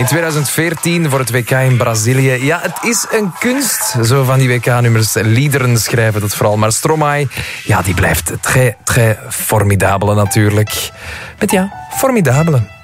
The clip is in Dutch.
In 2014 voor het WK in Brazilië. Ja, het is een kunst, zo van die WK-nummers. Liederen schrijven dat vooral. Maar Stromae, ja, die blijft très, très formidabele natuurlijk. Met ja, formidabele.